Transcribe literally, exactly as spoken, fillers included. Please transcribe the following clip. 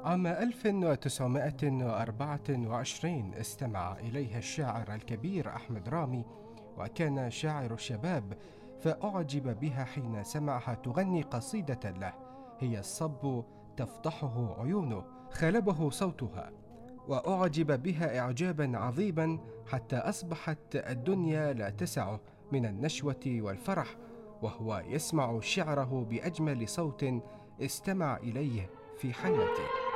عام ألف وتسعمائة وأربعة وعشرين استمع إليها الشاعر الكبير أحمد رامي، وكان شاعر الشباب، فأعجب بها حين سمعها تغني قصيدة له هي الصب تفضحه عيونه، خالبه صوتها وأعجب بها إعجابا عظيما حتى أصبحت الدنيا لا تسعه من النشوة والفرح وهو يسمع شعره بأجمل صوت استمع إليه في حياته.